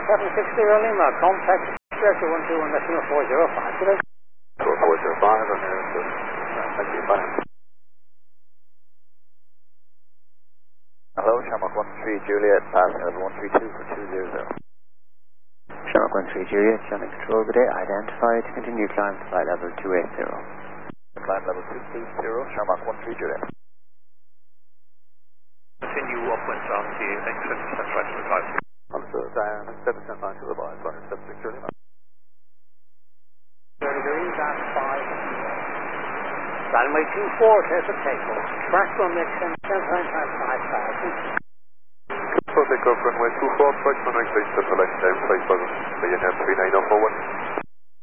760 Lima, contact Stretcher 121 Decimal 405. Good day. 405, and there's thank you, bye. Hello, Shamrock 13 Juliet, passing level 132 for 200. Shamrock 13 Juliet, Johnny Control, good day. Identify to continue climb to flight level 280. Climb level 280, Shamrock 13 Juliet. Continue upwards on the next 50% right to the right. Understood, Diana, 7% line to the right, 76 Juliet. 30 degrees at 5. Runway 24, clear for takeoff. Track run mixing, 7.5,000. For takeoff, runway 24, approach runway 6, select down, place button, BNM 39041.